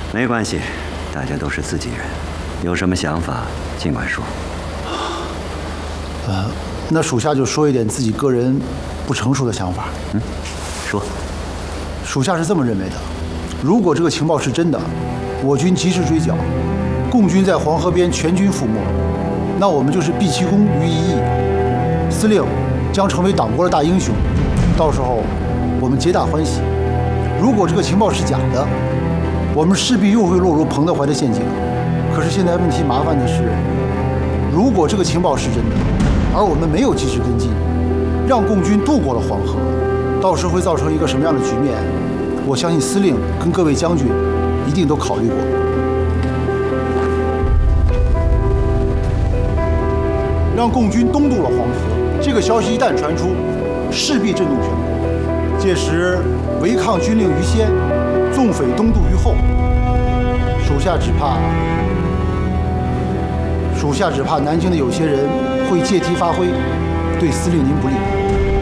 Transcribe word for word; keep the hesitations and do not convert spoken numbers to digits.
没关系，大家都是自己人，有什么想法尽管说。 呃，那属下就说一点自己个人不成熟的想法。 嗯，说。 属下是这么认为的：如果这个情报是真的，我军及时追剿，共军在黄河边全军覆没，那我们就是毕其功于一役，司令将成为党国的大英雄，到时候我们皆大欢喜。如果这个情报是假的，我们势必又会落入彭德怀的陷阱。可是现在问题麻烦的是，如果这个情报是真的，而我们没有及时跟进，让共军渡过了黄河，到时会造成一个什么样的局面？我相信司令跟各位将军一定都考虑过。让共军东渡了黄河，这个消息一旦传出，势必震动全国。届时违抗军令于先，纵匪东渡于后，属下只怕，属下只怕南京的有些人会借题发挥，对司令您不利。